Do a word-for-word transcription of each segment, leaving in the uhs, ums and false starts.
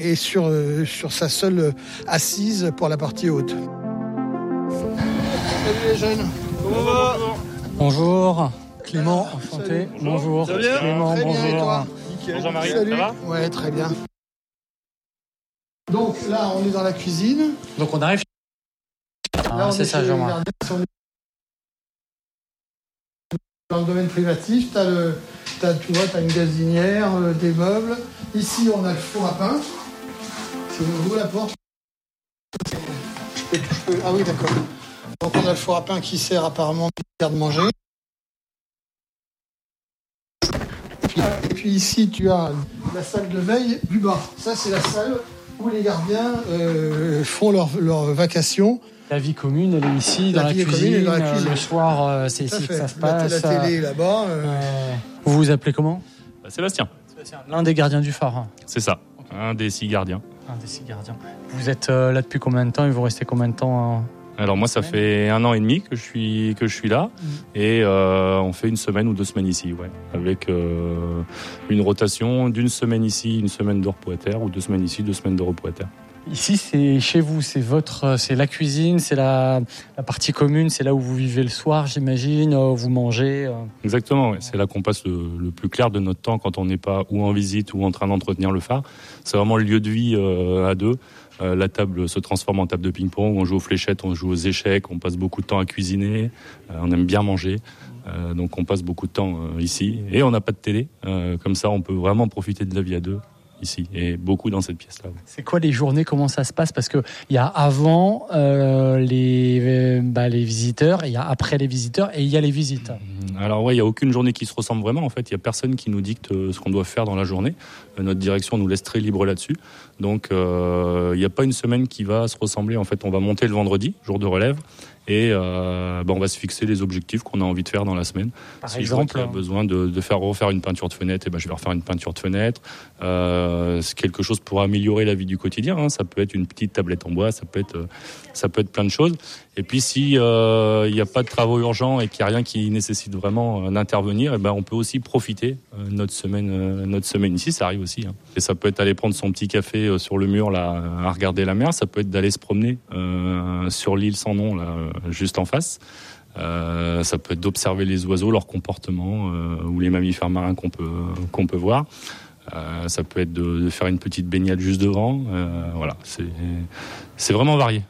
et sur, euh, sur sa seule assise pour la partie haute. Salut les jeunes. Comment va ? Bonjour. Clément, enchanté. Bonjour. Ça va bien ? Clément, Très bonjour. bien, et toi ? Bonjour Jean-Marie, Salut. ça va ? Ouais, très bien. Donc là, on est dans la cuisine. Donc on arrive. Là, Ah, on c'est est ça, chez les Jean-Marc. gardiens, si on est dans le domaine privatif, tu as le, t'as, tu vois, t'as une gazinière, euh, des meubles. Ici, on a le four à pain. Si on ouvre la porte. Je peux- je peux- ah oui, d'accord. Donc on a le four à pain qui sert apparemment de garde-manger. Et puis, et puis ici, tu as la salle de veille du bas. Ça, c'est la salle où les gardiens euh, font leurs leur vacations. La vie commune, elle est ici, La dans la, vie cuisine. commune est dans la Euh, cuisine. Le soir, euh, c'est Tout à ici que fait. ça se La, passe. la télé est là-bas. euh, Euh, vous vous appelez comment ? Bah, Sébastien, L'un des gardiens du phare. hein. c'est ça, un des six gardiens. Un des six gardiens. Vous êtes euh, là depuis combien de temps et vous restez combien de temps hein Alors moi, ça fait un an et demi que je suis, que je suis là et euh, on fait une semaine ou deux semaines ici, ouais, avec euh, une rotation d'une semaine ici, une semaine de repos à terre ou deux semaines ici, deux semaines de repos à terre. Ici, c'est chez vous, c'est votre, c'est la cuisine, c'est la, la partie commune, c'est là où vous vivez le soir, j'imagine, où vous mangez. euh. Exactement, ouais. C'est là qu'on passe le, le plus clair de notre temps quand on n'est pas ou en visite ou en train d'entretenir le phare. C'est vraiment le lieu de vie euh, à deux. Euh, la table se transforme en table de ping-pong, on joue aux fléchettes, on joue aux échecs, on passe beaucoup de temps à cuisiner, euh, on aime bien manger. Euh, donc on passe beaucoup de temps euh, ici et on n'a pas de télé. Euh, comme ça, on peut vraiment profiter de la vie à deux ici et beaucoup dans cette pièce-là. Ouais. C'est quoi les journées, comment ça se passe ? Parce qu'il y a avant euh, les, euh, bah, les visiteurs, il y a après les visiteurs et il y a les visites. Alors ouais, il n'y a aucune journée qui se ressemble vraiment. En fait, il n'y a personne qui nous dicte ce qu'on doit faire dans la journée. Euh, notre direction nous laisse très libre là-dessus. Donc euh, il n'y a pas une semaine qui va se ressembler. En fait, on va monter le vendredi, jour de relève, et euh, bah, on va se fixer les objectifs qu'on a envie de faire dans la semaine. Par si exemple, je vois qu'il y a besoin de, de faire refaire une peinture de fenêtre, et ben je vais refaire une peinture de fenêtre. Euh, c'est quelque chose pour améliorer la vie du quotidien. Hein. Ça peut être une petite tablette en bois, ça peut être, ça peut être plein de choses. Et puis si euh, il n'y a pas de travaux urgents et qu'il n'y a rien qui nécessite vraiment euh, d'intervenir, et ben on peut aussi profiter euh, notre semaine, euh, notre semaine ici. Ça arrive aussi. Hein. Et ça peut être aller prendre son petit café euh, sur le mur là, à regarder la mer. Ça peut être d'aller se promener euh, sur l'île sans nom là, euh, juste en face. Euh, ça peut être d'observer les oiseaux, leur comportement euh, ou les mammifères marins qu'on peut qu'on peut voir. Euh, ça peut être de, de faire une petite baignade juste devant. Euh, voilà, c'est c'est vraiment varié.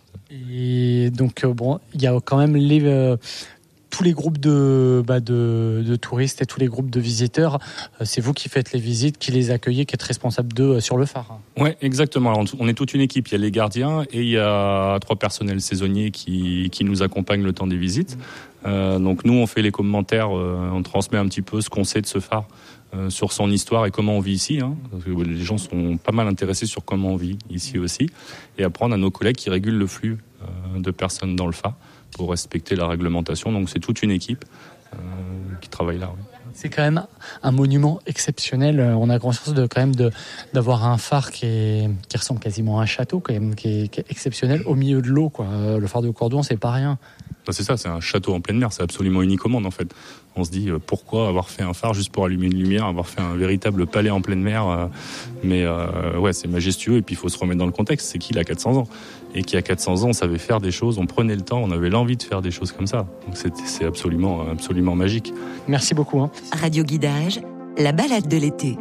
et donc euh, bon, il y a quand même les euh, tous les groupes de, bah, de de touristes et tous les groupes de visiteurs. Euh, c'est vous qui faites les visites, qui les accueillez, qui êtes responsable d'eux euh, sur le phare. Ouais, exactement. Alors, on est toute une équipe. Il y a les gardiens et il y a trois personnels saisonniers qui qui nous accompagnent le temps des visites. Euh, donc nous, on fait les commentaires, euh, on transmet un petit peu ce qu'on sait de ce phare. Euh, sur son histoire et comment on vit ici, hein, parce que les gens sont pas mal intéressés sur comment on vit ici aussi, et apprendre à nos collègues qui régulent le flux euh, de personnes dans le phare pour respecter la réglementation. Donc c'est toute une équipe euh, qui travaille là. Oui. C'est quand même un monument exceptionnel. On a conscience de quand même de d'avoir un phare qui est qui ressemble quasiment à un château quand même, qui est, qui est exceptionnel au milieu de l'eau quoi. Le phare de Cordouan, c'est pas rien. Ben c'est ça, c'est un château en pleine mer, c'est absolument unique au monde en fait. On se dit euh, pourquoi avoir fait un phare juste pour allumer une lumière, avoir fait un véritable palais en pleine mer, euh, mais euh, ouais, c'est majestueux et puis il faut se remettre dans le contexte, c'est qu'il a quatre cents ans et qui a quatre cents ans, on savait faire des choses, on prenait le temps, on avait l'envie de faire des choses comme ça. Donc c'est, c'est absolument, absolument magique. Merci beaucoup. Hein. Radio Guidage, la balade de l'été.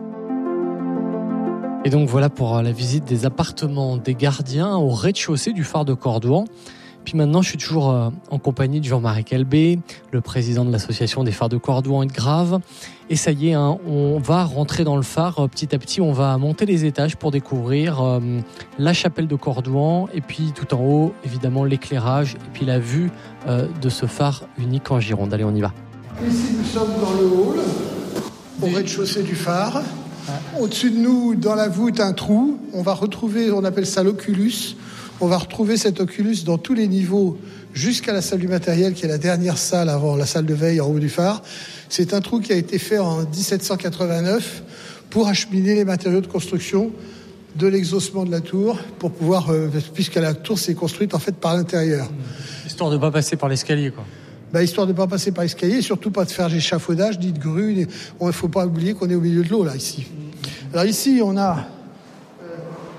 Et donc voilà pour la visite des appartements des gardiens au rez-de-chaussée du phare de Cordouan. Puis maintenant, je suis toujours en compagnie de Jean-Marie Calbé, le président de l'association des phares de Cordouan et de Graves. Et ça y est, hein, on va rentrer dans le phare petit à petit. On va monter les étages pour découvrir euh, la chapelle de Cordouan. Et puis tout en haut, évidemment, l'éclairage et puis la vue euh, de ce phare unique en Gironde. Allez, on y va. Ici, nous sommes dans le hall, au rez-de-chaussée du phare. Au-dessus de nous, dans la voûte, un trou. On va retrouver, on appelle ça l'oculus. On va retrouver cet oculus dans tous les niveaux jusqu'à la salle du matériel, qui est la dernière salle avant la salle de veille en haut du phare. C'est un trou qui a été fait en dix-sept cent quatre-vingt-neuf pour acheminer les matériaux de construction de l'exhaussement de la tour, pour pouvoir, euh, puisque la tour s'est construite en fait par l'intérieur. Histoire de ne pas passer par l'escalier, quoi. Bah, histoire de ne pas passer par l'escalier, et surtout pas de faire d'échafaudage, ni de grue. Il ne faut pas oublier qu'on est au milieu de l'eau, là, ici. Alors ici, on a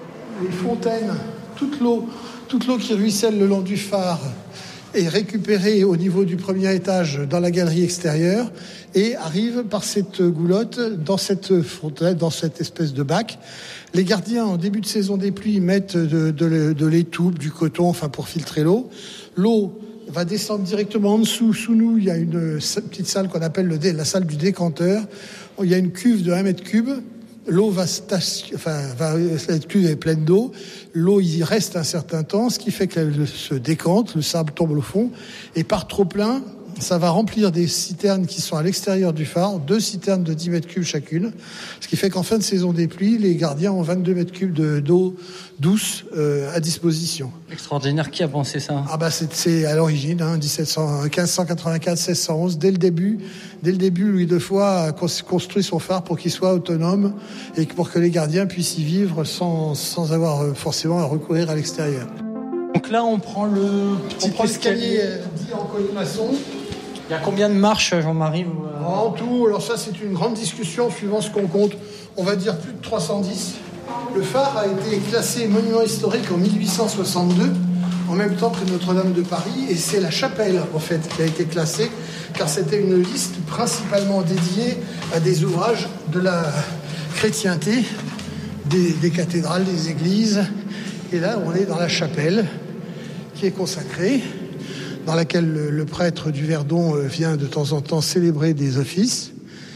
les fontaines, toute l'eau, toute l'eau qui ruisselle le long du phare est récupérée au niveau du premier étage dans la galerie extérieure et arrive par cette goulotte dans cette fontaine, dans cette espèce de bac. Les gardiens, en début de saison des pluies, mettent de, de, de l'étoupe, du coton, enfin pour filtrer l'eau. L'eau va descendre directement en dessous. Sous nous, il y a une petite salle qu'on appelle le dé, la salle du décanteur. Il y a une cuve de un mètre cube. L'eau va, station, enfin, va, cette cuve est pleine d'eau. L'eau y reste un certain temps, ce qui fait qu'elle se décante, le sable tombe au fond. Et par trop plein, ça va remplir des citernes qui sont à l'extérieur du phare, deux citernes de dix mètres cubes chacune. Ce qui fait qu'en fin de saison des pluies, les gardiens ont vingt-deux mètres cubes de, d'eau douce euh, à disposition. Extraordinaire. Qui a pensé ça? Ah bah c'est, c'est à l'origine, hein, dix-sept cents, quinze cent quatre-vingt-quatre, seize cent onze. Dès le début, dès le début, Louis de Foix a construit son phare pour qu'il soit autonome et pour que les gardiens puissent y vivre sans, sans avoir forcément à recourir à l'extérieur. Donc là, on prend le petit on prend escalier dit en colimaçon. Il y a combien de marches, Jean-Marie? En tout, alors ça c'est une grande discussion suivant ce qu'on compte. On va dire plus de trois cent dix. Le phare a été classé monument historique en mille huit cent soixante-deux, en même temps que Notre-Dame de Paris, et c'est la chapelle en fait qui a été classée, car c'était une liste principalement dédiée à des ouvrages de la chrétienté, des, des cathédrales, des églises. Et là, on est dans la chapelle qui est consacrée, dans laquelle le, le prêtre du Verdon vient de temps en temps célébrer des offices,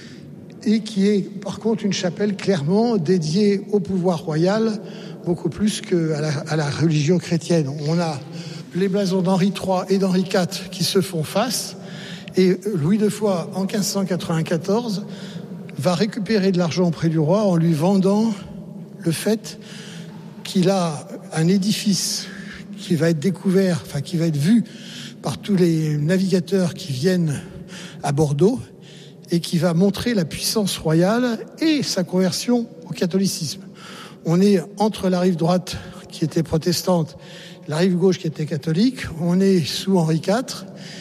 et qui est par contre une chapelle clairement dédiée au pouvoir royal, beaucoup plus qu'à la, à la religion chrétienne. On a les blasons d'Henri trois et d'Henri quatre qui se font face, et Louis de Foix, en quinze cent quatre-vingt-quatorze, va récupérer de l'argent auprès du roi en lui vendant le fait qu'il a un édifice qui va être découvert, enfin qui va être vu par tous les navigateurs qui viennent à Bordeaux et qui va montrer la puissance royale et sa conversion au catholicisme. On est entre la rive droite qui était protestante, la rive gauche qui était catholique, on est sous Henri quatre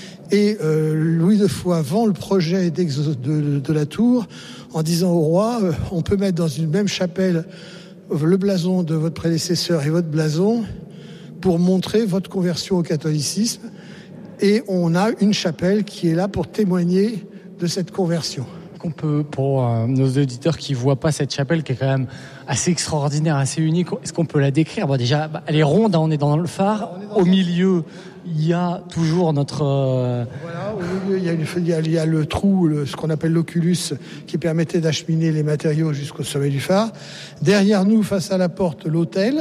et euh, Louis de Foix vend le projet de, de, de la tour en disant au roi euh, on peut mettre dans une même chapelle le blason de votre prédécesseur et votre blason pour montrer votre conversion au catholicisme. Et on a une chapelle qui est là pour témoigner de cette conversion. Qu'on peut, pour euh, nos auditeurs qui ne voient pas cette chapelle qui est quand même assez extraordinaire, assez unique, est-ce qu'on peut la décrire? Bon, déjà, bah, elle est ronde, hein, on est dans le phare. Dans au milieu, il y a toujours notre... Euh... Voilà, au milieu, il y a, une, il y a, il y a le trou, le, ce qu'on appelle l'oculus, qui permettait d'acheminer les matériaux jusqu'au sommet du phare. Derrière nous, face à la porte, l'autel,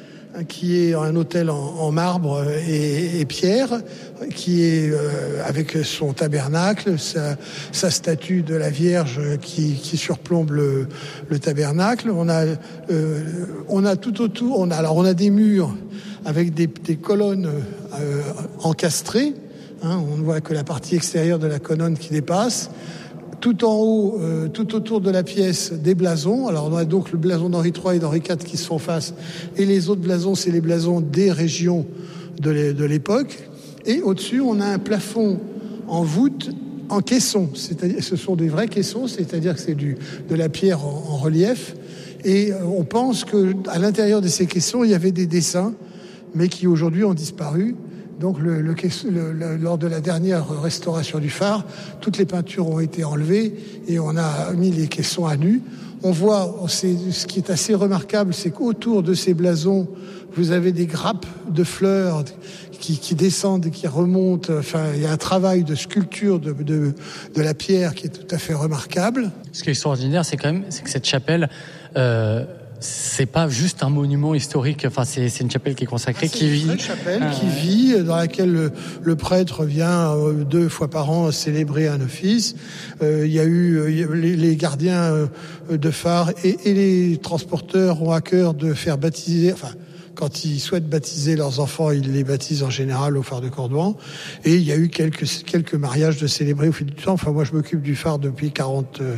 qui est un autel en, en marbre et, et pierre, qui est euh, avec son tabernacle, sa, sa statue de la Vierge qui, qui surplombe le, le tabernacle. On a, euh, on a tout autour, on a, alors on a des murs avec des, des colonnes euh, encastrées. Hein, on ne voit que la partie extérieure de la colonne qui dépasse. Tout en haut, euh, tout autour de la pièce, des blasons. Alors on a donc le blason d'Henri trois et d'Henri quatre qui se font face. Et les autres blasons, c'est les blasons des régions de l'époque. Et au-dessus, on a un plafond en voûte, en caisson. C'est-à-dire, ce sont des vrais caissons, c'est-à-dire que c'est du, de la pierre en, en relief. Et euh, on pense qu'à l'intérieur de ces caissons, il y avait des dessins, mais qui aujourd'hui ont disparu. Donc, le, le, le, le, lors de la dernière restauration du phare, toutes les peintures ont été enlevées et on a mis les caissons à nu. On voit, c'est, ce qui est assez remarquable, c'est qu'autour de ces blasons, vous avez des grappes de fleurs qui, qui descendent et qui remontent. Enfin, il y a un travail de sculpture de, de, de la pierre qui est tout à fait remarquable. Ce qui est extraordinaire, c'est quand même c'est que cette chapelle... Euh c'est pas juste un monument historique, enfin c'est, c'est une chapelle qui est consacrée, ah, qui vit. C'est une chapelle ah, qui ouais. vit, dans laquelle le, le prêtre vient euh, deux fois par an célébrer un office. Euh, il y a eu euh, les, les gardiens euh, de phare et, et les transporteurs ont à cœur de faire baptiser, enfin quand ils souhaitent baptiser leurs enfants, ils les baptisent en général au phare de Cordouan. Et il y a eu quelques quelques mariages de célébrer au fil du temps. Enfin moi je m'occupe du phare depuis quarante euh,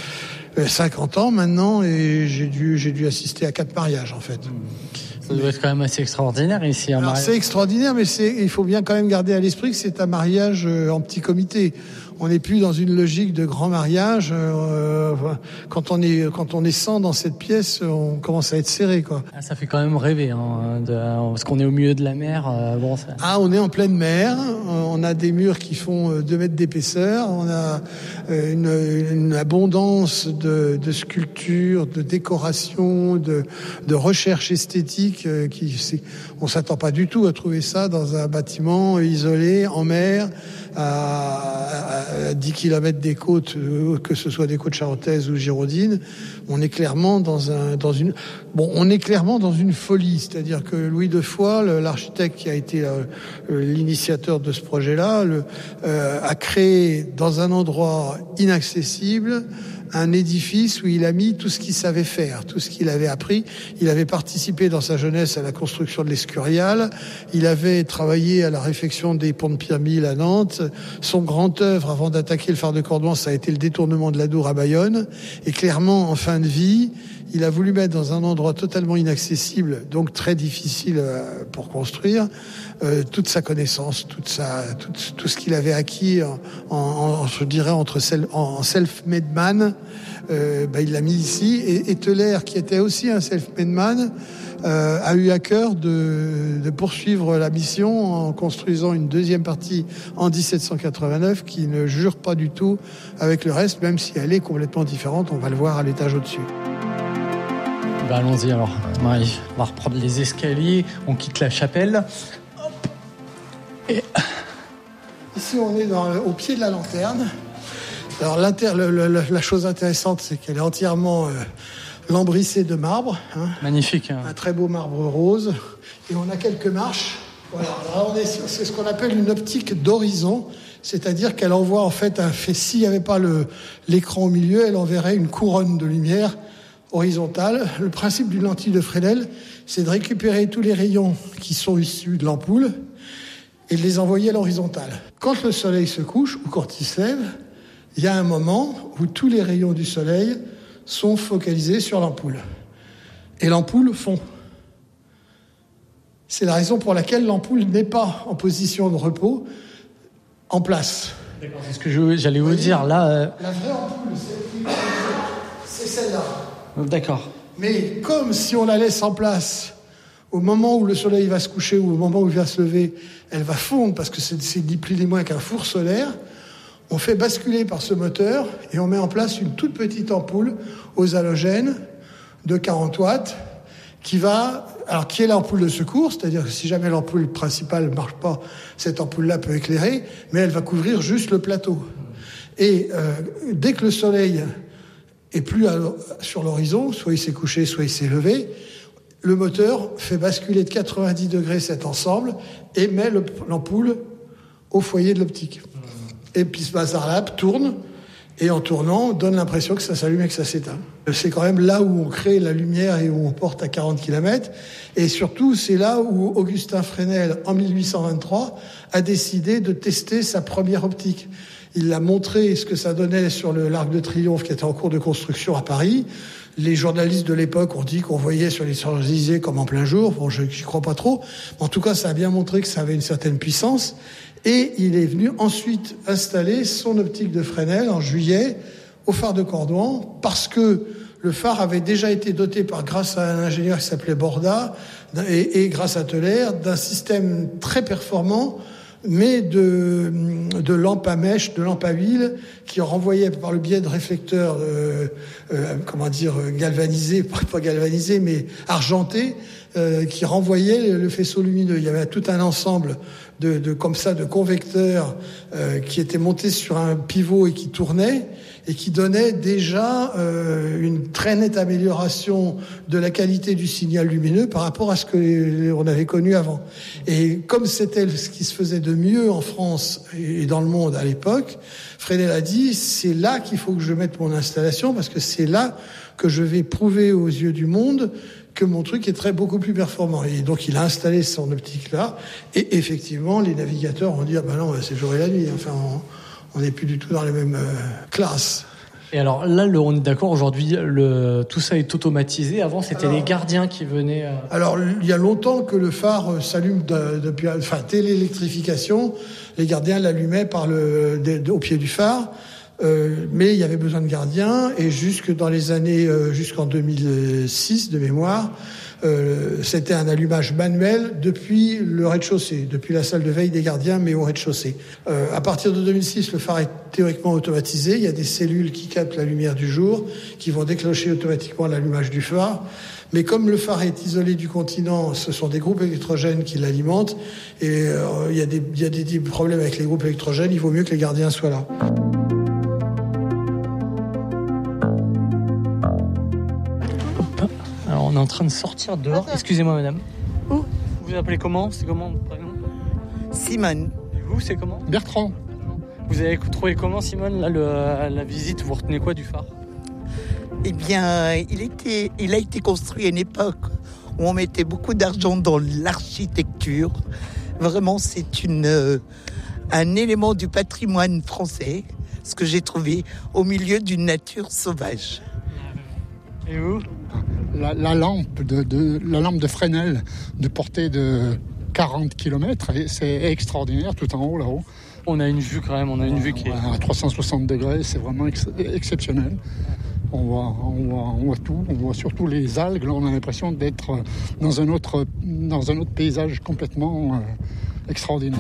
cinquante ans maintenant et j'ai dû, j'ai dû assister à quatre mariages en fait. Ça doit être quand même assez extraordinaire ici. Un Alors mariage. C'est extraordinaire, mais c'est, il faut bien quand même garder à l'esprit que c'est un mariage en petit comité. on n'est plus dans une logique de grand mariage. Euh, quand on est quand on est cent dans cette pièce, on commence à être serré, quoi. Ah, ça fait quand même rêver, hein, de, parce qu'on est au milieu de la mer. Euh, bon, ça... Ah, on est en pleine mer. On a des murs qui font deux mètres d'épaisseur. On a une, une abondance de, de sculptures, de décorations, de, de recherche esthétique. Qui, c'est, on s'attend pas du tout à trouver ça dans un bâtiment isolé en mer, à, à dix kilomètres des côtes, que ce soit des côtes charentaises ou girondines. On est clairement dans un, dans une, bon, on est clairement dans une folie. C'est-à-dire que Louis de Foix, l'architecte qui a été euh, l'initiateur de ce projet-là, le, euh, a créé dans un endroit inaccessible un édifice où il a mis tout ce qu'il savait faire, tout ce qu'il avait appris. Il avait participé dans sa jeunesse à la construction de l'Escurial. Il avait travaillé à la réfection des ponts de Pierre Mille à Nantes. Son grand œuvre, avant d'attaquer le phare de Cordouan, ça a été le détournement de l'Adour à Bayonne. Et clairement, en fin de vie, il a voulu mettre dans un endroit totalement inaccessible, donc très difficile pour construire, euh, toute sa connaissance, toute sa, tout, tout ce qu'il avait acquis en, en, je dirais, entre self, en self-made man. Euh, bah, il l'a mis ici. Et, et Teller, qui était aussi un self-made man, euh, a eu à cœur de, de poursuivre la mission en construisant une deuxième partie en dix-sept cent quatre-vingt-neuf qui ne jure pas du tout avec le reste, même si elle est complètement différente. On va le voir à l'étage au-dessus. Bah allons-y alors, Marie. On va reprendre les escaliers, on quitte la chapelle. Hop. Et... Ici, on est dans, au pied de la lanterne. Alors, l'inter, le, le, la chose intéressante, c'est qu'elle est entièrement euh, lambrissée de marbre. Hein. Magnifique. Hein. Un très beau marbre rose. Et on a quelques marches. Voilà. Là, on est sur, c'est ce qu'on appelle une optique d'horizon. C'est-à-dire qu'elle envoie, en fait, un fait. S'il n'y avait pas le, l'écran au milieu, elle enverrait une couronne de lumière horizontale. Le principe d'une lentille de Fresnel, c'est de récupérer tous les rayons qui sont issus de l'ampoule et de les envoyer à l'horizontale. Quand le soleil se couche ou quand il se lève, il y a un moment où tous les rayons du soleil sont focalisés sur l'ampoule. Et l'ampoule fond. C'est la raison pour laquelle l'ampoule n'est pas en position de repos, en place. D'accord, c'est ce que je, j'allais vous, vous dire. Là, euh... La vraie ampoule, c'est, c'est celle-là. D'accord. Mais comme si on la laisse en place, au moment où le soleil va se coucher ou au moment où il va se lever, elle va fondre parce que c'est, c'est ni plus ni moins qu'un four solaire. On fait basculer par ce moteur et on met en place une toute petite ampoule aux halogènes de quarante watts qui va, alors qui est l'ampoule de secours, c'est-à-dire que si jamais l'ampoule principale ne marche pas, cette ampoule-là peut éclairer, mais elle va couvrir juste le plateau. Et euh, dès que le soleil est plus à, sur l'horizon, soit il s'est couché, soit il s'est levé, le moteur fait basculer de quatre-vingt-dix degrés cet ensemble et met le, l'ampoule au foyer de l'optique. Et puis ce bazar-là tourne, et en tournant, on donne l'impression que ça s'allume et que ça s'éteint. C'est quand même là où on crée la lumière et où on porte à quarante kilomètres. Et surtout, c'est là où Augustin Fresnel, en mille huit cent vingt-trois, a décidé de tester sa première optique. Il a montré ce que ça donnait sur le l'Arc de Triomphe qui était en cours de construction à Paris. Les journalistes de l'époque ont dit qu'on voyait sur les Champs-Élysées comme en plein jour. Bon, je n'y crois pas trop. En tout cas, ça a bien montré que ça avait une certaine puissance. Et il est venu ensuite installer son optique de Fresnel en juillet au phare de Cordouan parce que le phare avait déjà été doté par, grâce à un ingénieur qui s'appelait Borda et, et grâce à Teller, d'un système très performant mais de, de lampes à mèche, de lampes à huile, qui renvoyaient par le biais de réflecteurs, euh, euh, comment dire, galvanisés, pas galvanisés, mais argentés, euh, qui renvoyaient le faisceau lumineux. Il y avait tout un ensemble de, de comme ça, de convecteurs euh, qui étaient montés sur un pivot et qui tournaient, et qui donnait déjà euh, une très nette amélioration de la qualité du signal lumineux par rapport à ce que on avait connu avant. Et comme c'était ce qui se faisait de mieux en France et dans le monde à l'époque, Fresnel a dit, c'est là qu'il faut que je mette mon installation, parce que c'est là que je vais prouver aux yeux du monde que mon truc est très beaucoup plus performant. Et donc il a installé son optique là, et effectivement les navigateurs ont dit, ah ben non, c'est jour et la nuit, enfin on... On n'est plus du tout dans les mêmes euh, classes. Et alors là, le, on est d'accord, aujourd'hui, le, tout ça est automatisé. Avant, c'était alors, les gardiens qui venaient... Euh... Alors, il y a longtemps que le phare s'allume de, depuis... Enfin, téléélectrification, les gardiens l'allumaient par le, de, au pied du phare. Euh, mais il y avait besoin de gardiens. Et jusque dans les années... Euh, jusqu'en deux mille six, de mémoire, euh, c'était un allumage manuel depuis le rez-de-chaussée, depuis la salle de veille des gardiens, mais au rez-de-chaussée. Euh, à partir de deux mille six, le phare est théoriquement automatisé. Il y a des cellules qui captent la lumière du jour, qui vont déclencher automatiquement l'allumage du phare. Mais comme le phare est isolé du continent, ce sont des groupes électrogènes qui l'alimentent. Et euh, il y a des, il y a des, des problèmes avec les groupes électrogènes. Il vaut mieux que les gardiens soient là. Alors, on est en train de sortir dehors. Excusez-moi, madame. Où ? Vous vous appelez comment ? C'est comment votre prénom ? Simone. Et vous, c'est comment ? Bertrand. Vous avez trouvé comment, Simone, là, le, la visite ? Vous retenez quoi du phare ? Eh bien, il, était, il a été construit à une époque où on mettait beaucoup d'argent dans l'architecture. Vraiment, c'est une, euh, un élément du patrimoine français, ce que j'ai trouvé au milieu d'une nature sauvage. Et vous ? La, la, lampe de, de, la lampe de Fresnel de portée de quarante kilomètres, c'est extraordinaire, tout en haut, là-haut. On a une vue quand même, on a une vue qui est... À trois cent soixante degrés, c'est vraiment ex- exceptionnel. On voit, on, voit, on voit tout, on voit surtout les algues. Là, on a l'impression d'être dans un autre, dans un autre paysage complètement euh, extraordinaire.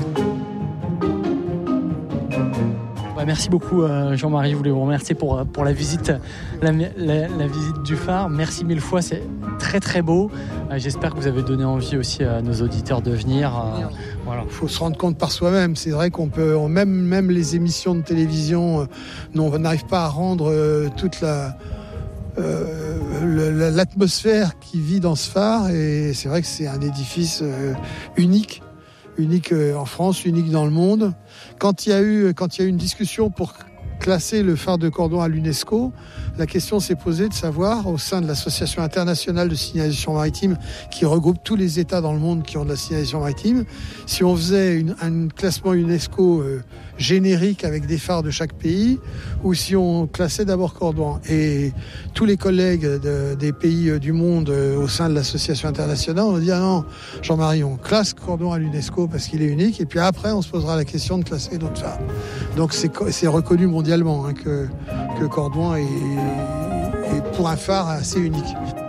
Bah, merci beaucoup euh, Jean-Marie, je voulais vous remercier pour, pour la, visite, la, la, la visite du phare. Merci mille fois, c'est très très beau. Euh, j'espère que vous avez donné envie aussi à nos auditeurs de venir. Euh, voilà. Il faut se rendre compte par soi-même. C'est vrai qu'on peut, on, même, même les émissions de télévision, euh, non, on n'arrive pas à rendre euh, toute la... Euh, le, l'atmosphère qui vit dans ce phare. Et c'est vrai que c'est un édifice euh, unique. unique en France, unique dans le monde. Quand il y a eu, quand il y a eu une discussion pour classer le phare de Cordouan à l'UNESCO, la question s'est posée de savoir, au sein de l'Association internationale de signalisation maritime, qui regroupe tous les États dans le monde qui ont de la signalisation maritime, si on faisait une, un classement UNESCO euh, générique avec des phares de chaque pays, ou si on classait d'abord Cordouan. Et tous les collègues de, des pays du monde euh, au sein de l'association internationale ont dit ah non, Jean-Marie, on classe Cordouan à l'UNESCO parce qu'il est unique, et puis après on se posera la question de classer d'autres phares. Donc c'est, c'est reconnu mondialement hein, que, que Cordouan est, est pour un phare assez unique.